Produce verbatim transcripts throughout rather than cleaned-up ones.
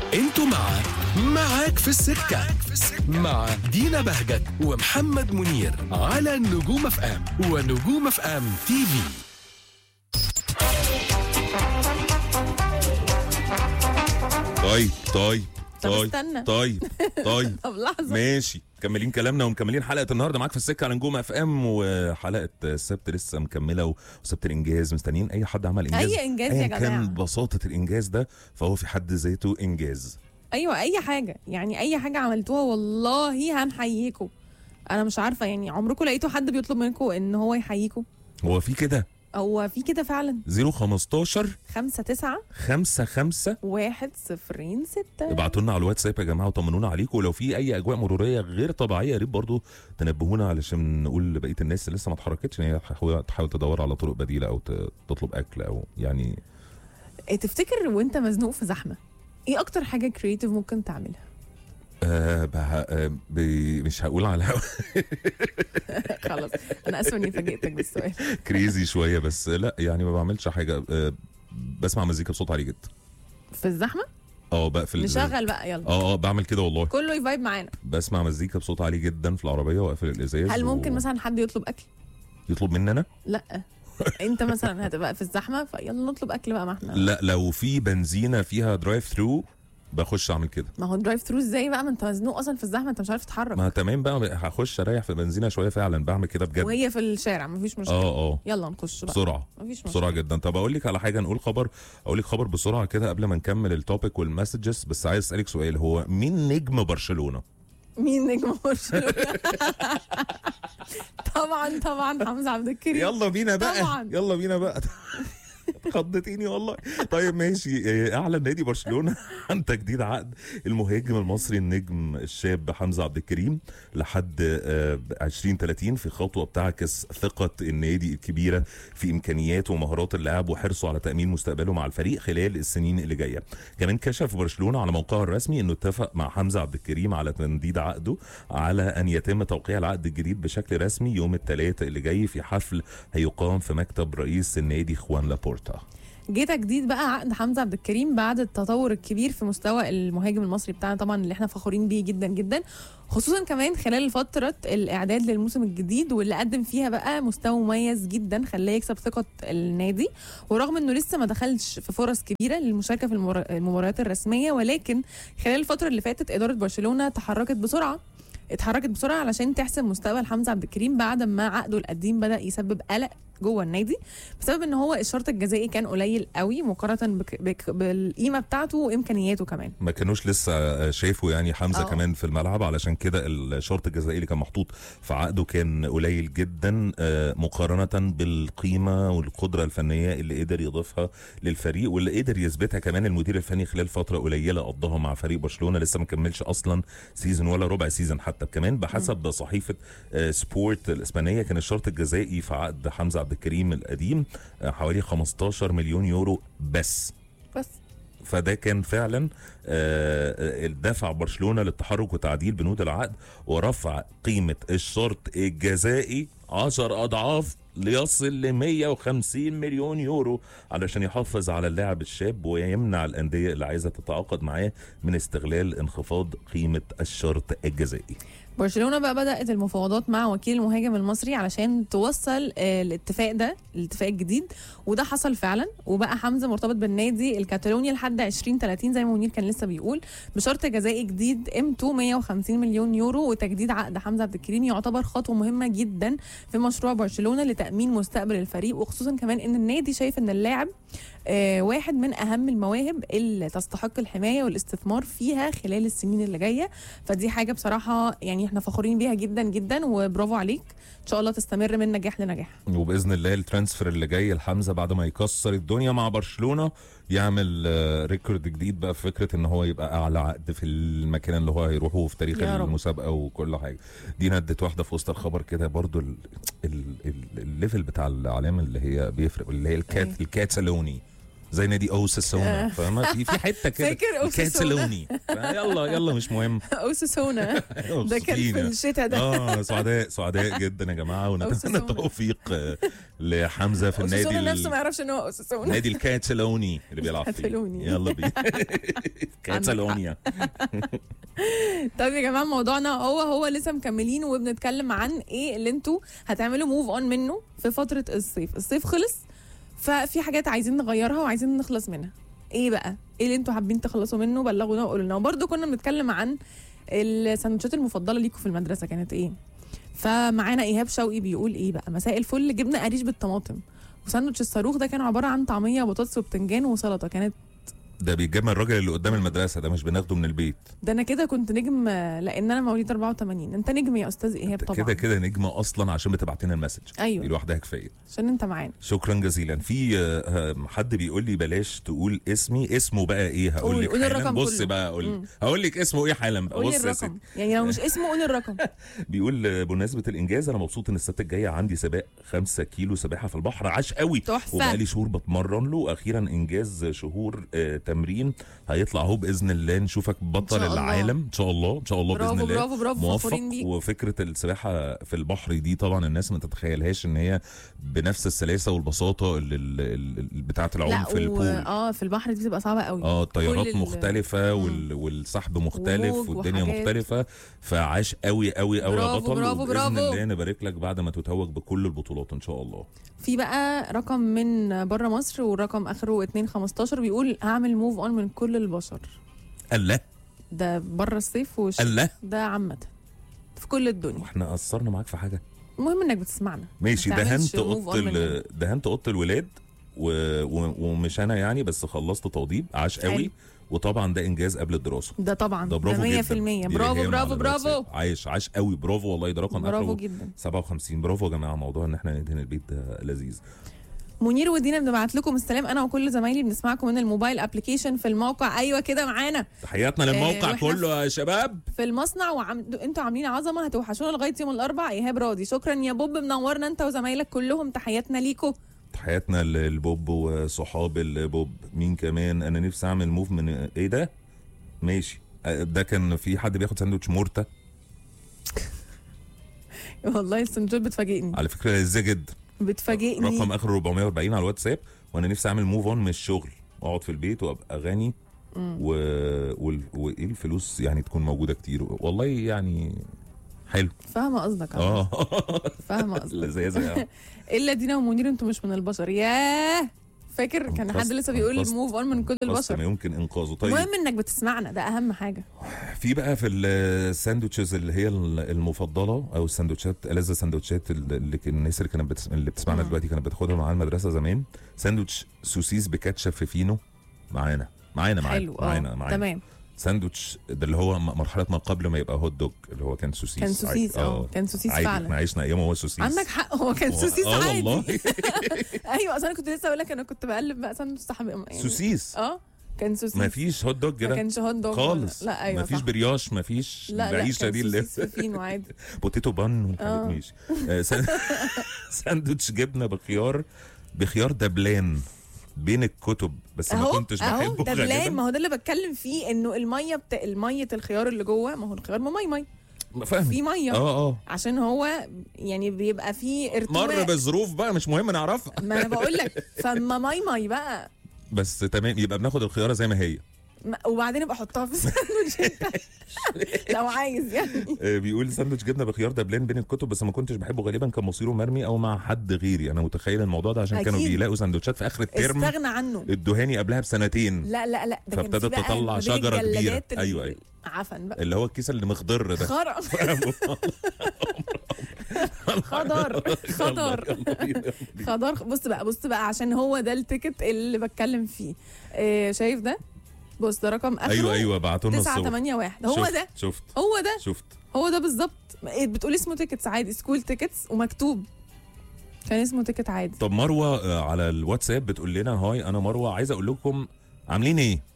انتوا مع معاك في السكة مع دينا بهجت ومحمد منير على نجوم اف ام ونجوم اف ام تي في. طيب طيب طب طيب استنى. طيب طيب طب لحظة. ماشي، مكملين كلامنا ومكملين حلقه النهارده معاك في السكه على نجوم اف ام، وحلقه السبت لسه مكمله، وسبت الانجاز مستنيين اي حد عمل انجاز، أي إنجاز يا أيا جماعة. كان بساطه الانجاز ده فهو في حد ذاته انجاز. ايوه اي حاجه، يعني اي حاجه عملتوها والله هنحييكم. انا مش عارفه يعني عمركم لقيتوا حد بيطلب منكم ان هو يحييكم؟ هو في كده او في كده فعلا؟ صفر خمستاشر خمسة تسعة خمسة خمسة واحد صفرين ستة. ابعتوا لنا على الواتساب يا جماعه وطمنونا عليكم، ولو في اي اجواء مروريه غير طبيعيه يا ريت برضه تنبهونا علشان نقول لبقيه الناس اللي لسه ما اتحركتش ان هي تحاول تحاول تدور على طرق بديله او ت- تطلب اكل او يعني. إيه تفتكر وانت مزنوق في زحمه ايه اكتر حاجه كرييتيف ممكن تعملها؟ آه بها آه ب- مش هقول على الهوا خلاص انا اسفه اني فاجئتك بالسؤال. كريزي شويه، بس لا يعني ما بعملش حاجه. آه بسمع مزيكا بصوت عالي جدا. في الزحمه اه بقفل. نشغل بقى يلا اه اه بعمل كده والله. كله يفايب معانا. بسمع مزيكا بصوت عالي جدا في العربيه واقفل الازاز. هل ممكن و... مثلا حد يطلب اكل؟ يطلب مني انا؟ لا انت مثلا هتبقى في الزحمه فيلا نطلب اكل بقى، ما احنا لا لو في بنزينه فيها درايف ثرو بخش اعمل كده. ما هو درايف ثرو ازاي بقى؟ ما انت مزنوق اصلا في الزحمه، انت مش عارف تتحرك. ما تمام بقى، هخش اريح في البنزينه شويه، فعلا بعمل كده بجد. وهي في الشارع مفيش مشكله. اه اه يلا نخش بقى بسرعه مفيش مشكله. بسرعه جدا. طب اقول لك على حاجه، نقول خبر، اقول لك خبر بسرعه كده قبل ما نكمل التوبيك والمسجز، بس عايز اسالك سؤال، هو مين نجم برشلونه؟ مين نجم برشلونه؟ طبعا طبعا حمزه عبد الكريم. يلا بينا بقى طبعا. يلا بينا بقى خضتيني والله. طيب ماشي، اعلن نادي برشلونه عن تجديد عقد المهاجم المصري النجم الشاب حمزه عبد الكريم لحد عشرين ثلاثين، في خطوه بتعكس ثقه النادي الكبيره في امكانياته ومهارات اللاعب وحرصه على تامين مستقبله مع الفريق خلال السنين اللي جايه. كمان كشف برشلونه على موقعه الرسمي انه اتفق مع حمزه عبد الكريم على تجديد عقده، على ان يتم توقيع العقد الجديد بشكل رسمي يوم الثلاثاء اللي جاي في حفل هيقام في مكتب رئيس النادي خوان لابورتا. جه تجديد بقى عقد حمزه عبد الكريم بعد التطور الكبير في مستوى المهاجم المصري بتاعنا طبعا، اللي احنا فخورين بيه جدا جدا، خصوصا كمان خلال فتره الاعداد للموسم الجديد واللي قدم فيها بقى مستوى مميز جدا خلاه يكسب ثقه النادي. ورغم انه لسه ما دخلش في فرص كبيره للمشاركه في المباريات الرسميه، ولكن خلال الفتره اللي فاتت اداره برشلونه تحركت بسرعه اتحركت بسرعه علشان تحسم مستقبل حمزه عبد الكريم بعد ما عقده القديم بدا يسبب قلق جوه النادي بسبب ان هو الشرط الجزائي كان قليل قوي مقارنه بك بك بالقيمه بتاعته وامكانياته كمان. ما كانوش لسه شايفوا يعني حمزه أوه. كمان في الملعب، علشان كده الشرط الجزائي اللي كان محطوط في عقده كان قليل جدا مقارنه بالقيمه والقدره الفنيه اللي قدر يضيفها للفريق، واللي قدر يثبتها كمان المدير الفني خلال فتره قليله قضاها مع فريق برشلونه، لسه ما كملش اصلا سيزون ولا ربع سيزون حتى. كمان بحسب م. صحيفه سبورت الاسبانيه كان الشرط الجزائي في عقد حمزه عبد الكريم القديم حوالي خمستاشر مليون يورو بس بس فده كان فعلا دفع برشلونه للتحرك وتعديل بنود العقد ورفع قيمه الشرط الجزائي عشر اضعاف ليصل ل مية وخمسين مليون يورو، علشان يحافظ على اللاعب الشاب ويمنع الانديه اللي عايزه تتعاقد معاه من استغلال انخفاض قيمه الشرط الجزائي. برشلونه بقى بدات المفاوضات مع وكيل المهاجم المصري علشان توصل الاتفاق ده الاتفاق الجديد، وده حصل فعلا، وبقى حمزه مرتبط بالنادي الكتالوني لحد عشرين ثلاثين زي ما منير كان لسه بيقول، بشرط جزائي جديد قيمته مية وخمسين مليون يورو. وتجديد عقد حمزه عبد الكريم يعتبر خطوه مهمه جدا في مشروع برشلونه لتامين مستقبل الفريق، وخصوصا كمان ان النادي شايف ان اللاعب آه واحد من اهم المواهب اللي تستحق الحمايه والاستثمار فيها خلال السنين اللي جايه. فدي حاجه بصراحه يعني احنا فخورين بيها جدا جدا، وبرافو عليك، ان شاء الله تستمر من نجاح لنجاح. وباذن الله الترانسفير اللي جاي لحمزه بعد ما يكسر الدنيا مع برشلونه يعمل ريكورد جديد بقى في فكره ان هو يبقى اعلى عقد في المكان اللي هو هيروحه في تاريخ المسابقه وكل حاجه. دي ندت واحده في وسط الخبر كده برضو ال ال ال الليفل بتاع العلامه اللي هي بيفرق، اللي هي الكات الكاتالوني زي نادي اوساسونا، فاهمه؟ في في حته كده فاكر أوساسونا؟ كاتالوني، يلا يلا مش مهم. اوساسونا ده كان في الشتاء ده. اه سعداء سعداء جدا يا جماعه، ونتمنى التوفيق آه، لحمزه في النادي اوساسونا ال- نفسه ما يعرفش ان هو اوساسونا. النادي الكاتالوني اللي بيلعب فيه. كاتالوني. يلا بينا كاتالونيا. طيب يا جماعه موضوعنا هو هو لسه مكملين وبنتكلم عن ايه اللي انتوا هتعملوا موف اون منه في فتره الصيف. الصيف خلص ففي حاجات عايزين نغيرها وعايزين نخلص منها. ايه بقى ايه اللي انتوا حابين تخلصوا منه؟ بلغونا وقولوا لنا. وبرده كنا بنتكلم عن السندوتشات المفضله ليكم في المدرسه كانت ايه. فمعانا ايهاب شوقي بيقول ايه بقى: مساء الفل، جبنه قريش بالطماطم وساندوتش الصاروخ ده كان عباره عن طعميه وبطاطس وبتنجان وسلطه. كانت ده بيتجاب من الراجل اللي قدام المدرسه، ده مش بناخده من البيت. ده انا كده كنت نجم، لان انا مواليد أربعة وثمانين. انت نجم يا استاذ ايهاب طبعا. كده كده نجمه اصلا عشان بتبعت لنا المسج. ايوه دي لوحدها كفايه. عشان انت معانا. شكرا جزيلا. في آه، حد بيقول لي بلاش تقول اسمي، اسمه بقى ايه؟ هقول قول- لك قول حالا. الرقم بص كله. بقى اقول مم. هقول لك اسمه ايه حالا بقى. قولي بص يا ست. الرقم، يعني لو مش اسمه قول الرقم. بيقول آه، بمناسبه الانجاز انا مبسوط ان السبت الجايه عندي سباق خمسة كيلو سباحه في البحر. عاش قوي. تحفه. وبقالي شهور بتمرن له. اخيرا انجاز شهور آه، تمرين هيطلع اهو باذن الله. نشوفك بطل إن شاء الله. العالم ان شاء الله ان شاء الله برافو باذن الله. برافو برافو موفق. فخورين بيك. وفكره السباحه في البحر دي طبعا الناس ما تتخيلهاش ان هي بنفس السلاسه والبساطه اللي اللي- اللي بتاعه العوم لا في و... البول. اه في البحر دي بتبقى صعبه قوي. اه الطيارات كل ال- مختلفه وال... والسحب مختلف وموج والدنيا وحاجات. مختلفه. فعاش قوي قوي قوي يا برافو، بطل. برافو، وباذن برافو. الله نبارك لك بعد ما تتوج بكل البطولات ان شاء الله. في بقى رقم من بره مصر والرقم اخره اتنين خمستاشر بيقول: هعمل موف اون من كل البشر. الله ده بره الصيف والشتاء، الله. ده عامه في كل الدنيا. واحنا قصرنا معاك في حاجه؟ المهم انك بتسمعنا. ماشي. ما تعملش دهنت move اوضه on ال... مننا. دهنت اوضه الولاد و... و... ومش انا يعني، بس خلصت توضيب. عاش حلو. قوي. وطبعا ده انجاز قبل الدراسه. ده طبعا ده برافو مية جدا. في المية. دي برافو رجالة برافو على برافو الواتساب. عايش عاش قوي. برافو والله. ده رقم برافو اخره جدا. سبعة وخمسين. برافو يا جماعه. موضوع ان احنا ندهن البيت ده لذيذ. منير ودينا بنبعت لكم السلام، انا وكل زمايلي بنسمعكم من الموبايل ابلكيشن في الموقع. ايوه كده معانا تحياتنا للموقع وإحنا كله يا شباب. في المصنع، وعم... انتوا عاملين عظمه، هتوحشونا لغايه يوم الاربعاء. ايهاب راضي: شكرا يا بوب، منورنا انت وزمايلك كلهم، تحياتنا ليكم. تحياتنا للبوب وصحاب البوب. مين كمان؟ انا نفسي اعمل موف من ايه ده. ماشي. ده كان في حد بياخد ساندوتش مورتا. والله السندوتشات بتفاجئني على فكره لذيذه جدا. بتفاجئني. رقم اخره أربعمية وأربعين على الواتساب. وانا نفسي اعمل موف اون من الشغل واقعد في البيت وابقى غني و... وال... وايه الفلوس يعني تكون موجوده كتير. والله يعني حلو. فاهمه قصدك. اه فاهمه قصدك. لذيذه. الا دينا ومنير انتوا مش من البشر. ياه فاكر كان حد انقذت- لسه بيقول انقذت. موف اون من كل بس ما البشر. يمكن انقاذه. طيب المهم انك بتسمعنا، ده اهم حاجه. في بقى في الساندوتشز اللي هي المفضله او الساندوتشات ألذ الساندوتشات اللي كان الناس اللي كانت بتس... اللي بتسمعنا مم. دلوقتي كانت بتاخدها معانا المدرسه زمان. ساندوتش سوسيس بكاتشب في فينو. معانا معانا معانا حلو. اه معانا معانا تمام. ساندوتش ده اللي هو م- مرحله ما قبل ما يبقى هوت دوج، اللي هو كان سوسيس. كان سوسيس. عادي. اه كان سوسيس عادي. فعلا. احنا عشنا ايام هو سوسيس. عندك حق، هو كان هو- سوسيس اه عادي. والله. ايوه اصل انا كنت لسه اقول لك انا كنت بقلب بقى ساندوتش صاحبي يعني. سوسيس. اه كان سوسيس. ما فيش هوت دوج ما كده كانش هوت دوج خالص. لا ايوه ما فيش صح. برياش. ما فيش لا لا العيشه كان دي اللي سوسيس في فينو عادي. بوتيتو بان والحاجات آه. ماشي. آه، سان- ساندوتش جبنه بخيار بخيار دبلان بين الكتب، بس ما اهو كنتش اهو بحبه ده بلان. غالبا. ما هو ده اللي بتكلم فيه، انه الميه بتا... الميه الخيار اللي جوه، ما هو الخيار مي مي فاهم. في ميه اه اه عشان هو يعني بيبقى فيه مر ارتواء. بظروف بقى مش مهم نعرفها. ما انا بقول لك فما مي مي بقى. بس تمام. يبقى بناخد الخياره زي ما هي. ما- وبعدين ابقى احطها في الساندوتش بتاعي. لو عايز يعني. آه، بيقول ساندوتش جبنه بخيار دبلان بين الكتب، بس ما كنتش بحبه غالبا. كان مصيره مرمي او مع حد غيري. انا متخيل الموضوع ده عشان كانوا أكيد. بيلاقوا سندوتشات في اخر الترم استغنى عنه. الدهاني قبلها بسنتين. لا لا لا ده كان فابتدت في بقى تطلع ما بين شجرة كبيرة. الجلادات ال- أيوة، أيوة. عفن بقى. اللي هو الكيس اللي مخضر ده. خرا خضر خضر خضر. بص بقى بص بقى عشان هو ده التيكت اللي بتكلم فيه. إيه شايف ده؟ بص ده رقم اخره ايوه ايوه بعتوا لنا تسعة الصور. تمانية واحد. هو شفت- ده شفت هو ده شفت هو ده بالظبط. إيه بتقول اسمه تيكتس عادي، سكول تيكتس ومكتوب كان اسمه تيكت عادي. طب مروه آه، على الواتساب بتقول لنا: هاي انا مروه، عايزه اقول لكم عاملين ايه؟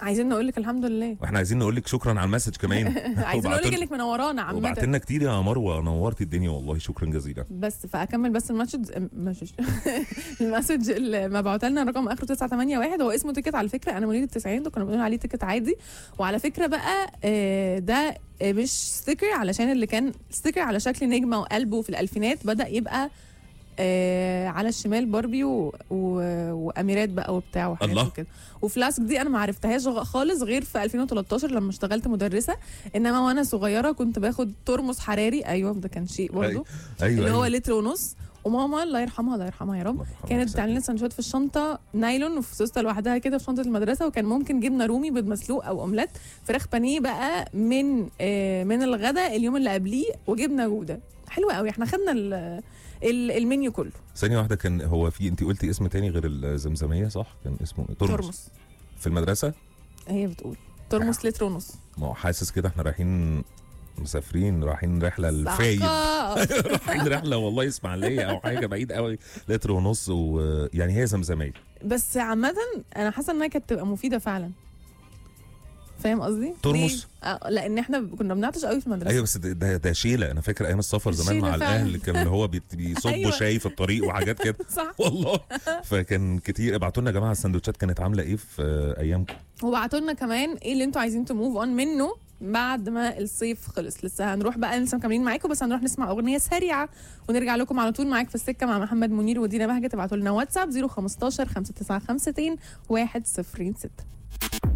عايزين نقول لك الحمد لله. واحنا عايزين نقول لك شكرا على المسج كمان. عايزين نقول لك انك منورانا عامه. وبعت لنا كتير يا مروه، نورت الدنيا والله، شكرا جزيلا. بس فاكمل بس المسج المسج المسج اللي مبعوت لنا رقم اخره تسعة ثمانية واحد، هو اسمه تيكت على فكره، انا مواليد التسعين، وكنا بنقول عليه تيكت عادي. وعلى فكره بقى ده مش ستيكر، علشان اللي كان ستيكر على شكل نجمه وقلبه في الالفينات بدا يبقى آه على الشمال باربي و... و... واميرات بقى وبتاع وحاجات كده. وفلاسك دي انا ما عرفتهاش خالص غير في ألفين وتلتاشر لما اشتغلت مدرسه، انما وانا صغيره كنت باخد ترمس حراري، ايوه ده كان شيء برضه. أيوة. اللي أيوة. هو لتر ونص. وماما الله يرحمها الله يرحمها يا رب كانت بتعمل لنا سندوتشات في الشنطه نايلون وفي سوسته لوحدها كده في شنطه المدرسه، وكان ممكن جبنه رومي بيض مسلوق او اومليت، فراخ بانيه بقى من آه من الغداء اليوم اللي قبليه، وجبنه جوده حلوه قوي. احنا خدنا المنيو كله. ثانيه واحده، كان هو في انت قلتي اسم تاني غير الزمزميه صح؟ كان اسمه ترمس. ترمس في المدرسه هي بتقول ترمس لتر ونص. ما هو حاسس كده احنا رايحين مسافرين، رايحين رحله الفايد. رايحين رحله والله اسماعيليه او حاجه بعيد قوي. لتر ونص، ويعني هي زمزميه. بس عامه انا حاسه انها كانت تبقى مفيده فعلا. فاهم قصدي؟ ترمس؟ آه لان احنا كنا بنعطش قوي في المدرسه. ايوه بس ده ده شيله، انا فاكر ايام السفر زمان مع الاهل كان اللي هو بيصبوا أيوة. شاي في الطريق وحاجات كده. صح والله. فكان كتير. ابعتوا لنا يا جماعه السندوتشات كانت عامله ايه في ايامكم، وابعتوا لنا كمان ايه اللي انتوا عايزين تموف اون منه بعد ما الصيف خلص. لسه هنروح بقى لسه مكملين معاكم، بس هنروح نسمع اغنيه سريعه ونرجع لكم على طول. معاك في السكه مع محمد منير ودينا بهجت. ابعتوا لنا واتساب صفر خمستاشر خمسة تسعة خمسة واحد صفر ستة.